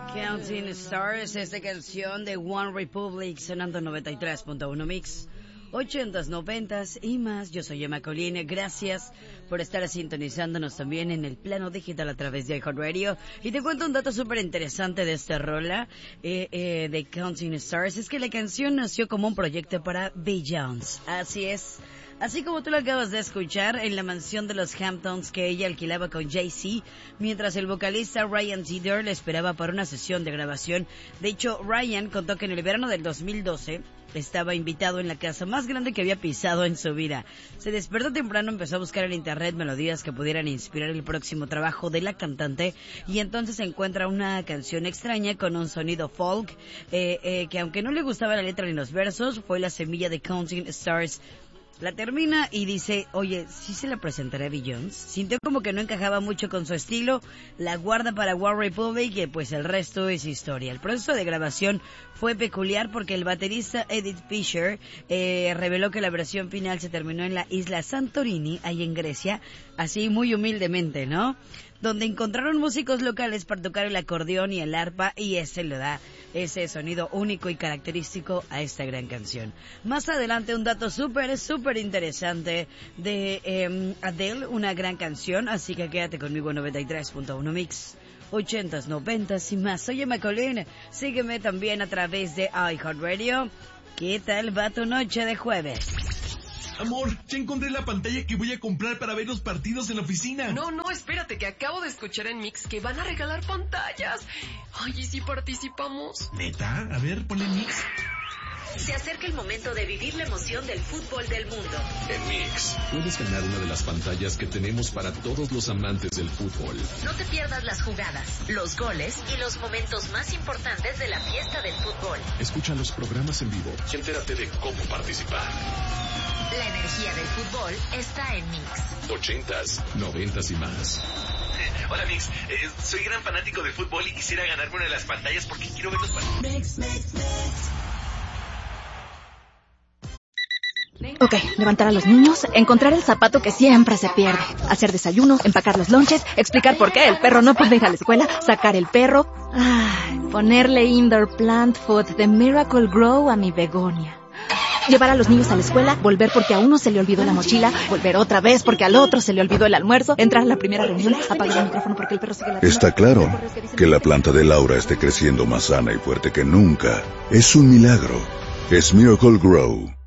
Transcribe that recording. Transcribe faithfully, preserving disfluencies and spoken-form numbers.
Counting Stars, esta canción de One Republic sonando noventa y tres punto uno Mix, ochentas, noventas y más. Yo soy Emma Colline, gracias por estar sintonizándonos también en el plano digital a través de iHeartRadio. Y te cuento un dato súper interesante de esta rola eh, eh, de Counting Stars, es que la canción nació como un proyecto para Beyoncé, así es. Así como tú lo acabas de escuchar, en la mansión de los Hamptons que ella alquilaba con Jay-Z, mientras el vocalista Ryan Tedder le esperaba para una sesión de grabación. De hecho, Ryan contó que en el verano del dos mil doce estaba invitado en la casa más grande que había pisado en su vida. Se despertó temprano, empezó a buscar en internet melodías que pudieran inspirar el próximo trabajo de la cantante, y entonces encuentra una canción extraña con un sonido folk, eh, eh, que aunque no le gustaba la letra ni los versos, fue la semilla de Counting Stars. La termina y dice, oye, ¿sí se la presentaré a Beyoncé? Sintió como que no encajaba mucho con su estilo, la guarda para One Republic y pues el resto es historia. El proceso de grabación fue peculiar porque el baterista Edith Fisher eh, reveló que la versión final se terminó en la isla Santorini, ahí en Grecia, así muy humildemente, ¿no? Donde encontraron músicos locales para tocar el acordeón y el arpa, y ese le da ese sonido único y característico a esta gran canción. Más adelante un dato súper, súper interesante de eh, Adele, una gran canción, así que quédate conmigo en noventa y tres punto uno Mix, ochentas, noventas y más. Soy Emma Colline, sígueme también a través de iHeartRadio. ¿Qué tal va tu noche de jueves? Amor, ya encontré la pantalla que voy a comprar para ver los partidos en la oficina. No, no, espérate, que acabo de escuchar en Mix que van a regalar pantallas. Ay, ¿y si participamos? ¿Neta? A ver, ponle Mix. Se acerca el momento de vivir la emoción del fútbol del mundo. En Mix, puedes ganar una de las pantallas que tenemos para todos los amantes del fútbol. No te pierdas las jugadas, los goles y los momentos más importantes de la fiesta del fútbol. Escucha los programas en vivo y entérate de cómo participar. La energía del fútbol está en Mix. Ochentas, noventas y más. Hola Mix, eh, soy gran fanático del fútbol y quisiera ganarme una de las pantallas porque quiero ver los partidos. Mix, Mix, Mix. Ok, levantar a los niños, encontrar el zapato que siempre se pierde, hacer desayuno, empacar los lonches, explicar por qué el perro no puede ir a la escuela, sacar el perro, ay, ponerle indoor plant food de Miracle Grow a mi begonia. Llevar a los niños a la escuela, volver porque a uno se le olvidó la mochila, volver otra vez porque al otro se le olvidó el almuerzo, entrar a la primera reunión, apagar el micrófono porque el perro sigue la... Está claro que la planta de Laura esté creciendo más sana y fuerte que nunca. Es un milagro. Es Miracle Grow.